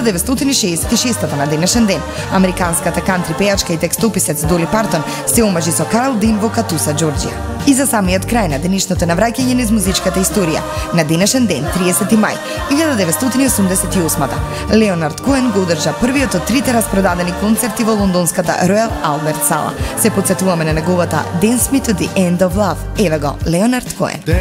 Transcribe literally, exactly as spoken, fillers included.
деветстотини шеесет и шеста на денешен ден, американската кантри пејачка и текстописец Доли Партон се омажи со Карл Дин во Катуса, Џорџија. И за самиот крај на денешното навраќање низ музичката историја, на денешен ден, триесети мај илјада деветстотини осумдесет и осма, Леонард Коен го одржа првиот од трите распродадени концерти во лондонската Ројал Алберт сала. Се потсетуваме на неговата Dance Me to the End of Love. Еве го, Леонард Коен.